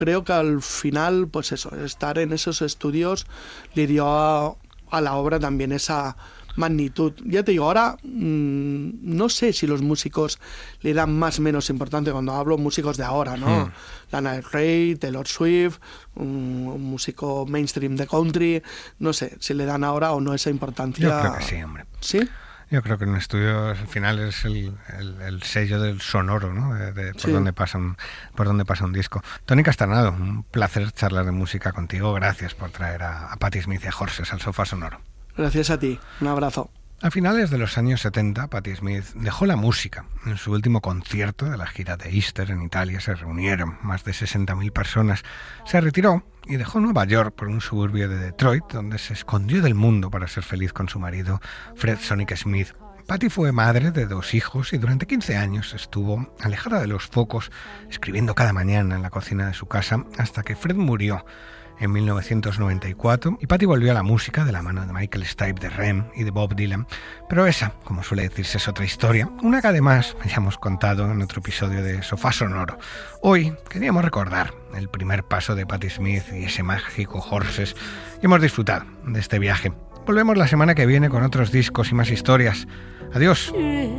Creo que al final, pues eso, estar en esos estudios le dio a la obra también esa magnitud. Ya te digo, ahora no sé si los músicos le dan más o menos importancia, cuando hablo músicos de ahora, ¿no? Lana Del Rey, Taylor Swift, un músico mainstream de country, no sé si le dan ahora o no esa importancia. Yo creo que sí, hombre. ¿Sí? Yo creo que un estudio al final es el sello del sonoro, ¿no? Por Sí. donde pasa un disco. Tony Casternado, un placer charlar de música contigo. Gracias por traer a Patti Smith y a Horses al Sofá Sonoro. Gracias a ti. Un abrazo. A finales de los años 70, Patti Smith dejó la música. En su último concierto de la gira de Easter en Italia se reunieron más de 60.000 personas. Se retiró y dejó Nueva York por un suburbio de Detroit, donde se escondió del mundo para ser feliz con su marido, Fred Sonic Smith. Patti fue madre de 2 hijos y durante 15 años estuvo alejada de los focos, escribiendo cada mañana en la cocina de su casa, hasta que Fred murió en 1994 y Patti volvió a la música de la mano de Michael Stipe de REM y de Bob Dylan, pero esa, como suele decirse, es otra historia, una que además ya hemos contado en otro episodio de Sofá Sonoro. Hoy queríamos recordar el primer paso de Patti Smith y ese mágico Horses y hemos disfrutado de este viaje. Volvemos la semana que viene con otros discos y más historias. Adiós.